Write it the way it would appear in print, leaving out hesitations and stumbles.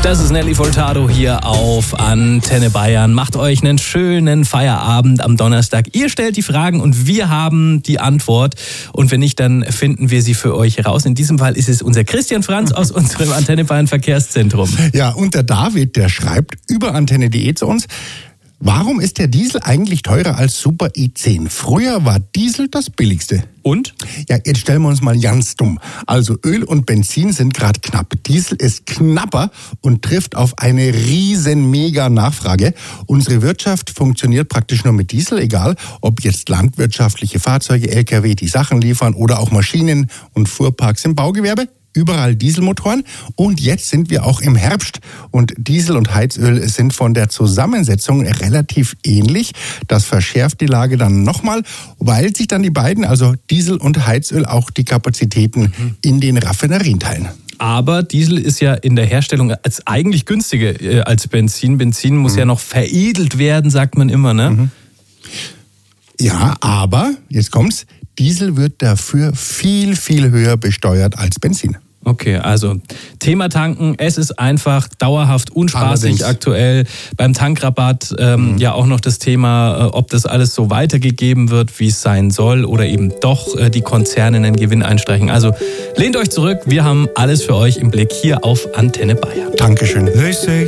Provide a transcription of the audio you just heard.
Das ist Nelly Furtado hier auf Antenne Bayern. Macht euch einen schönen Feierabend am Donnerstag. Ihr stellt die Fragen und wir haben die Antwort. Und wenn nicht, dann finden wir sie für euch heraus. In diesem Fall ist es unser Christian Franz aus unserem Antenne Bayern Verkehrszentrum. Ja, und der David, der schreibt über antenne.de zu uns: Warum ist der Diesel eigentlich teurer als Super i10? Früher war Diesel das billigste. Und? Ja, jetzt stellen wir uns mal ganz dumm. Also Öl und Benzin sind gerade knapp. Diesel ist knapper und trifft auf eine riesen Mega-Nachfrage. Unsere Wirtschaft funktioniert praktisch nur mit Diesel, egal ob jetzt landwirtschaftliche Fahrzeuge, LKW, die Sachen liefern oder auch Maschinen und Fuhrparks im Baugewerbe. Überall Dieselmotoren, und jetzt sind wir auch im Herbst und Diesel und Heizöl sind von der Zusammensetzung relativ ähnlich. Das verschärft die Lage dann nochmal, weil sich dann die beiden, also Diesel und Heizöl, auch die Kapazitäten in den Raffinerien teilen. Aber Diesel ist ja in der Herstellung als eigentlich günstiger als Benzin. Benzin muss ja noch veredelt werden, sagt man immer, ne? Ja, aber, jetzt kommt's, Diesel wird dafür viel, viel höher besteuert als Benzin. Okay, also Thema Tanken, es ist einfach dauerhaft unspaßig aktuell. Beim Tankrabatt ja auch noch das Thema, ob das alles so weitergegeben wird, wie es sein soll, oder eben doch die Konzerne einen Gewinn einstreichen. Also lehnt euch zurück, wir haben alles für euch im Blick hier auf Antenne Bayern. Dankeschön.